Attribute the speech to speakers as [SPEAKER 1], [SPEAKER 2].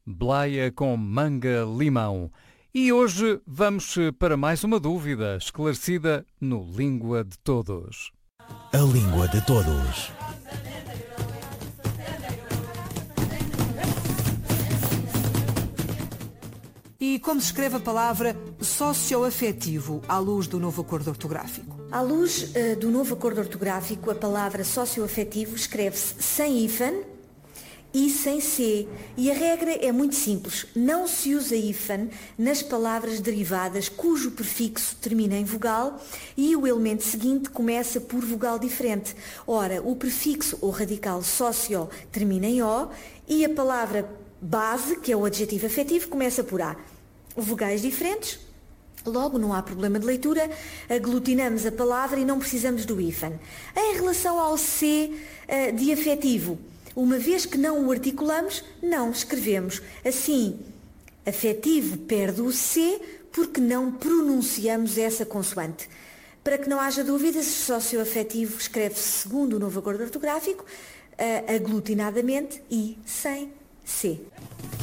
[SPEAKER 1] Blaia com manga-limão. E hoje vamos para mais uma dúvida esclarecida no Língua de Todos.
[SPEAKER 2] A Língua de Todos.
[SPEAKER 3] E como se escreve a palavra socioafetivo à luz do novo acordo ortográfico?
[SPEAKER 4] À luz do novo acordo ortográfico, a palavra socioafetivo escreve-se sem hífen e sem C. E a regra é muito simples. Não se usa hífen nas palavras derivadas cujo prefixo termina em vogal e o elemento seguinte começa por vogal diferente. Ora, o prefixo ou radical socio termina em O e a palavra base, que é o adjetivo afetivo, começa por A. Vogais diferentes, logo não há problema de leitura, aglutinamos a palavra e não precisamos do hífen. Em relação ao C de afetivo, uma vez que não o articulamos, não escrevemos. Assim, afetivo perde o C porque não pronunciamos essa consoante. Para que não haja dúvidas, socioafetivo escreve-se segundo o novo acordo ortográfico, aglutinadamente e sem C.